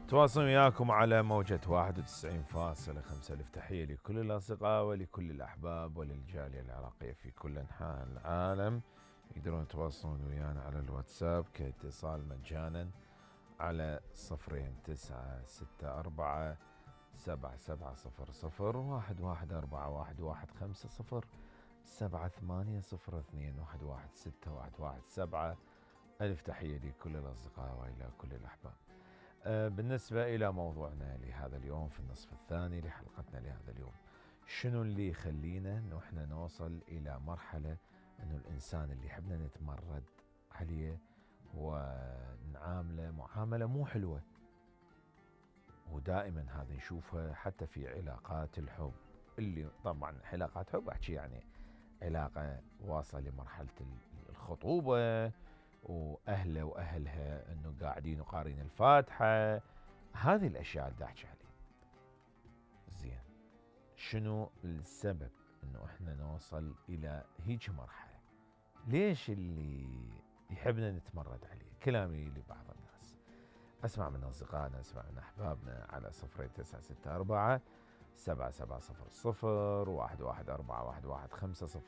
تواصل وياكم على موجة 91.5. ألف تحية لكل الأصدقاء ولكل الأحباب وللجالية العراقية في كل أنحاء العالم. يقدرون يتواصلون ويانا على الواتساب كاتصال مجانا على 02-646-771-115-7 ألف تحية لكل الأصدقاء وإلى كل الأحباب. بالنسبة إلى موضوعنا لهذا اليوم في النصف الثاني لحلقتنا لهذا اليوم، شنو اللي يخلينا إنه إحنا نوصل إلى مرحلة إنه الإنسان اللي حبنا نتمرد عليه ونعامله معاملة مو حلوة، ودائما هذا نشوفه حتى في علاقات الحب، اللي طبعا علاقات حب أحكي يعني علاقة واصلة لمرحلة الخطوبة وأهله وأهلها أنه قاعدين وقارين الفاتحة، هذه الأشياء اللي أحكي عليها. زين، شنو السبب أنه إحنا نوصل إلى هيج مرحلة؟ ليش اللي يحبنا نتمرد عليه؟ كلامي لبعض الناس، أسمع من أصدقائنا، أسمع من أحبابنا على 0964-770-114-115-780-02-116-11.